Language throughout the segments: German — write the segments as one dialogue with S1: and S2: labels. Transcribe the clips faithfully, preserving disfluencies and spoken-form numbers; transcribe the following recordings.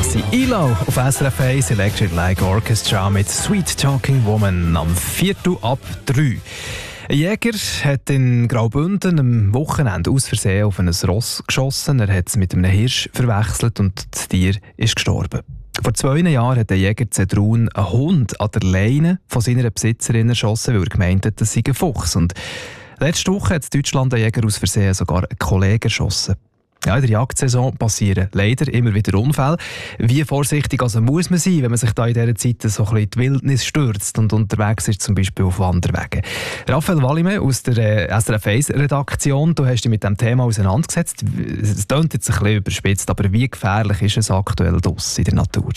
S1: Das sind I L O auf S R F eins, Electric Light Orchestra mit Sweet Talking Woman am Viertel ab drei. Ein Jäger hat in Graubünden am Wochenende aus Versehen auf ein Ross geschossen. Er hat es mit einem Hirsch verwechselt und das Tier ist gestorben. Vor zwei Jahren hat der Jäger Zedrun einen Hund an der Leine von seiner Besitzerin erschossen, weil er gemeint hat, das sei ein Fuchs. Und letzte Woche hat in Deutschland ein Jäger aus Versehen sogar einen Kollegen erschossen. Ja, in der Jagdsaison passieren leider immer wieder Unfälle. Wie vorsichtig also muss man sein, wenn man sich da in dieser Zeit so ein bisschen in die Wildnis stürzt und unterwegs ist, zum Beispiel auf Wanderwegen? Raphael Wallimann aus der S R F eins Redaktion, du hast dich mit diesem Thema auseinandergesetzt. Es klingt jetzt ein bisschen überspitzt, aber wie gefährlich ist es aktuell draussen in der Natur?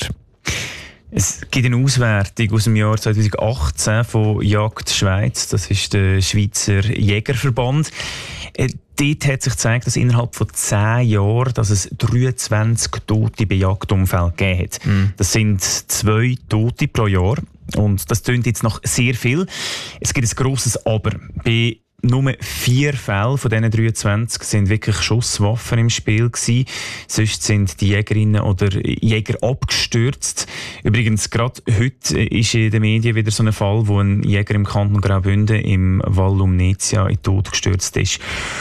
S2: Es gibt eine Auswertung aus dem Jahr zwanzig achtzehn von Jagd Schweiz. Das ist der Schweizer Jägerverband. Dort hat sich gezeigt, dass innerhalb von zehn Jahren dass es dreiundzwanzig Tote bei Jagdunfällen gegeben hat. Mm. Das sind zwei Tote pro Jahr. Und das klingt jetzt noch sehr viel. Es gibt ein grosses Aber. Bei nur vier Fälle von diesen dreiundzwanzig sind wirklich Schusswaffen im Spiel gewesen. Sonst sind die Jägerinnen oder Jäger abgestürzt. Übrigens, gerade heute ist in den Medien wieder so ein Fall, wo ein Jäger im Kanton Graubünden im Val Lumnezia in den Tod gestürzt ist.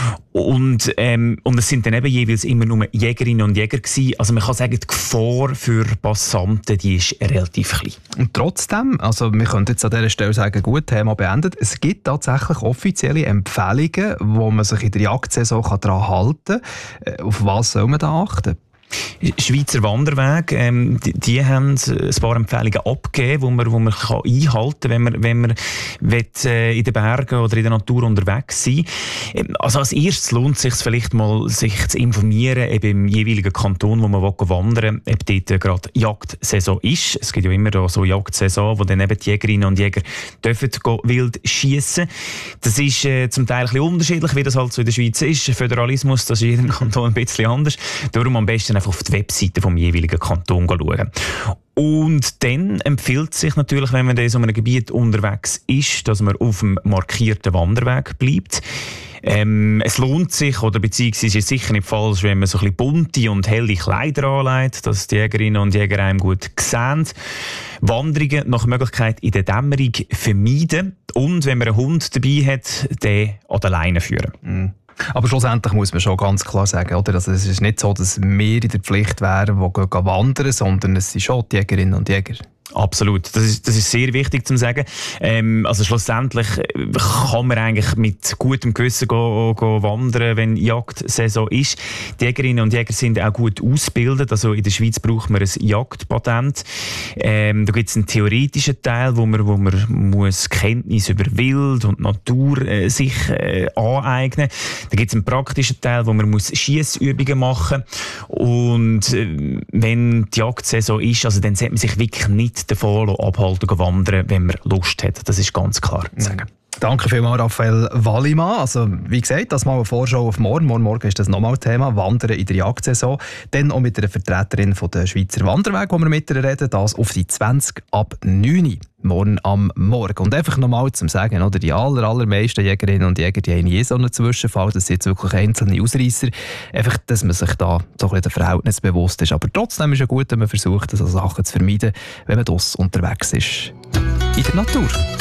S2: Und, ähm, und es sind dann eben jeweils immer nur Jägerinnen und Jäger gewesen. Also man kann sagen, die Gefahr für Passanten, die ist relativ klein.
S1: Und trotzdem, also wir können jetzt an dieser Stelle sagen, gut, Thema beendet. Es gibt tatsächlich offizielle Empfehlungen, wo man sich in der Jagdsaison daran halten kann. Auf was soll man da achten?
S2: Schweizer Wanderweg, ähm, die, die haben ein paar Empfehlungen abgegeben, wo man, wo man kann einhalten kann, wenn man, wenn man will, äh, in den Bergen oder in der Natur unterwegs sein will. Ähm, also als erstes lohnt es sich vielleicht mal, sich zu informieren, eben im jeweiligen Kanton, wo man wandern will, ob dort äh, gerade Jagdsaison ist. Es gibt ja immer da so Jagdsaison, wo dann eben die Jägerinnen und Jäger dürfen wild schiessen. Das ist äh, zum Teil ein bisschen unterschiedlich, wie das halt so in der Schweiz ist. Föderalismus, das ist in jedem Kanton ein bisschen anders. Darum am besten einfach auf die Webseite vom jeweiligen Kanton schauen. Und dann empfiehlt es sich natürlich, wenn man in so einem Gebiet unterwegs ist, dass man auf dem markierten Wanderweg bleibt. Ähm, es lohnt sich, oder beziehungsweise ist es sicher nicht falsch, wenn man so ein bisschen bunte und helle Kleider anlegt, dass die Jägerinnen und Jäger einem gut sehen. Wanderungen nach Möglichkeit in der Dämmerung vermeiden und wenn man einen Hund dabei hat, den an der Leine führen.
S1: Mhm. Aber schlussendlich muss man schon ganz klar sagen, oder? Also es ist nicht so, dass wir in der Pflicht wären, die gehen wandern, sondern es sind schon die Jägerinnen und Jäger.
S2: Absolut, das ist, das ist sehr wichtig zu sagen. Ähm, also schlussendlich kann man eigentlich mit gutem Gewissen go, go wandern, wenn Jagdsaison ist. Die Jägerinnen und Jäger sind auch gut ausgebildet. Also in der Schweiz braucht man ein Jagdpatent. Ähm, da gibt es einen theoretischen Teil, wo man, wo man muss Kenntnis über Wild und Natur äh, sich äh, aneignen. Da gibt es einen praktischen Teil, wo man muss Schiessübungen machen muss. Und äh, wenn die Jagdsaison ist, also dann sollte man sich wirklich nicht davon abhalten, wandern, wenn man Lust hat. Das ist ganz klar zu sagen.
S1: Danke vielmals, Raphael Wallimann. Also, wie gesagt, das mal eine Vorschau auf morgen. Morgen, morgen ist das nochmal Thema, Wandern in der Jagdsaison. Dann auch mit einer Vertreterin von der Schweizer Wanderweg, wo wir mit ihr reden, das auf die zwanzig ab neun Uhr. Morgen am Morgen. Und einfach nochmal zum Sagen, oder, die aller, allermeisten Jägerinnen und Jäger, die haben nie so einen Zwischenfall, das sind jetzt wirklich einzelne Ausreisser. Einfach, dass man sich da so ein bisschen der Verhältnis bewusst ist. Aber trotzdem ist es gut, wenn man versucht, so Sachen zu vermeiden, wenn man draussen unterwegs ist in der Natur.